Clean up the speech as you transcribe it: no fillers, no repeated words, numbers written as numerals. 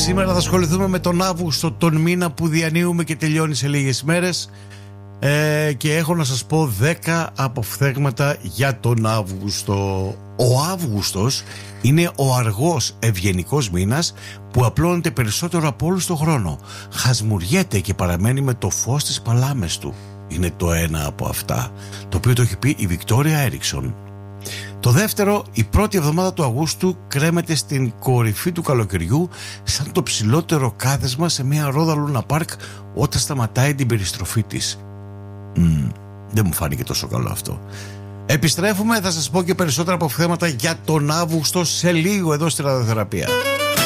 Σήμερα θα ασχοληθούμε με τον Αύγουστο, τον μήνα που διανύουμε και τελειώνει σε λίγες μέρες. Και έχω να σας πω 10 αποφθέγματα για τον Αύγουστο. Ο Αύγουστος είναι ο αργός ευγενικός μήνας που απλώνεται περισσότερο από όλους τον χρόνο. Χασμουριέται και παραμένει με το φως στις παλάμες του. Είναι το ένα από αυτά, το οποίο το έχει πει η Βικτόρια Έριξον. Το δεύτερο, η πρώτη εβδομάδα του Αυγούστου κρέμεται στην κορυφή του καλοκαιριού σαν το ψηλότερο κάθεσμα σε μια ρόδα Λούνα Πάρκ όταν σταματάει την περιστροφή της. Δεν μου φάνηκε τόσο καλό αυτό. Επιστρέφουμε, θα σας πω και περισσότερα από θέματα για τον Αύγουστο σε λίγο εδώ στη ραδιοθεραπεία.